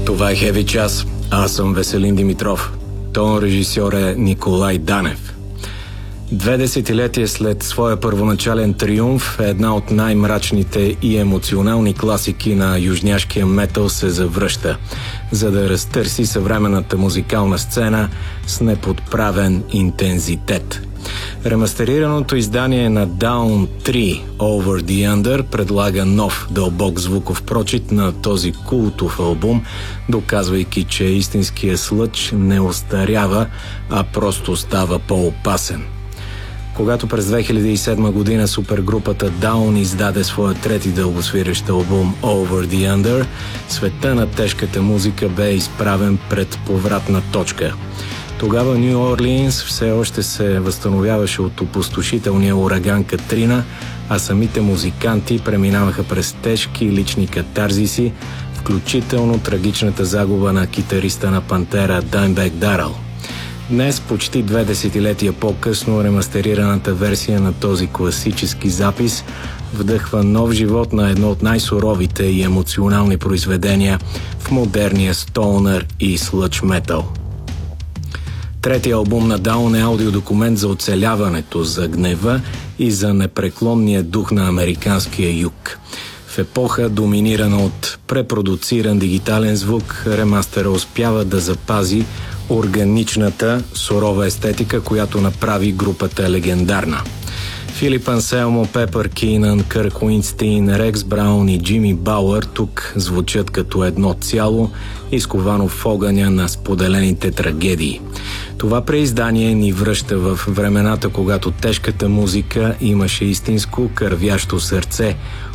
Това е Heavy Час. Аз съм Веселин Димитров. Тон режисьор е Николай Данев. 2 десетилетия след своя първоначален триумф, една от най-мрачните и емоционални класики на южняшкия метал се завръща, за да разтърси съвременната музикална сцена с неподправен интензитет. Ремастерираното издание на Down 3 Over the Under предлага нов дълбок звуков прочит на този култов албум, доказвайки, че истинският слъдж не остарява, а просто става по-опасен. Когато през 2007 година супергрупата Down издаде своя трети дългосвирещ албум Over the Under, света на тежката музика бе изправен пред повратна точка. Тогава Ню Орлиинс все още се възстановяваше от опустошителния ураган Катрина, а самите музиканти преминаваха през тежки лични катарзиси, включително трагичната загуба на китариста на Пантера Даймбек Даръл. Днес, почти 2 десетилетия по-късно, ремастерираната версия на този класически запис вдъхва нов живот на едно от най-суровите и емоционални произведения в модерния стоунър и слъдж метал. Третия албум на Down е аудиодокумент за оцеляването, за гнева и за непреклонния дух на американския юг. В епоха, доминирана от препродуциран дигитален звук, ремастера успява да запази органичната, сурова естетика, която направи групата легендарна. Филип Анселмо, Пепър Кинан, Кърк Уинстин, Рекс Браун и Джими Бауър тук звучат като едно цяло, изковано в огъня на споделените трагедии. Това преиздание ни връща в времената, когато тежката музика имаше истинско кървящо сърце,